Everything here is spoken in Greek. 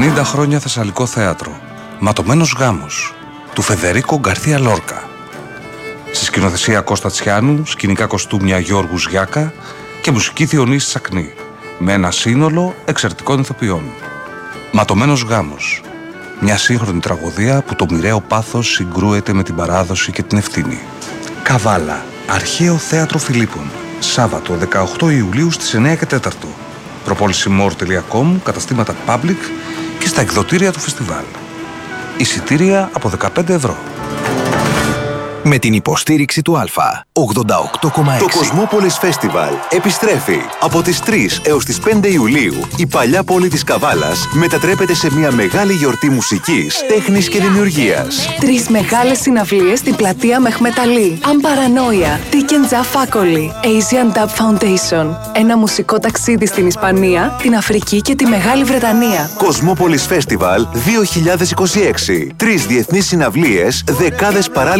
50 χρόνια Θεσσαλικό θέατρο. Ματωμένος γάμος του Φεδερίκο Γκαρθία Λόρκα. Στη σκηνοθεσία Κώστα Τσιάνου, σκηνικά κοστούμια Γιώργου Γιάκα και μουσική Διονύση Σακνή, με ένα σύνολο εξαιρετικών ηθοποιών. Ματωμένος γάμος. Μια σύγχρονη τραγωδία που το μοιραίο πάθος συγκρούεται με την παράδοση και την ευθύνη. Καβάλα, Αρχαίο Θέατρο Φιλίππων. Σάββατο 18 Ιουλίου στις 9 και 4. Προπόληση more.com, καταστήματα public και στα εκδοτήρια του φεστιβάλ. Εισιτήρια από 15 ευρώ. Με την υποστήριξη του Α, 88,6. Το Κοσμόπολης Φέστιβαλ επιστρέφει. Από τις 3 έως τις 5 Ιουλίου, η παλιά πόλη της Καβάλας μετατρέπεται σε μια μεγάλη γιορτή μουσικής, τέχνης και δημιουργίας. 3 μεγάλες συναυλίες στην πλατεία Μεχμέτ Αλή. Αμπαρανόια, Τίκεντζα Φάκολη, Asian Dub Foundation. Ένα μουσικό ταξίδι στην Ισπανία, την Αφρική και τη Μεγάλη Βρετανία. Κοσμόπολης Φέστιβαλ 2026. 3 διεθνείς συναυλίες, δεκάδες παράλληλες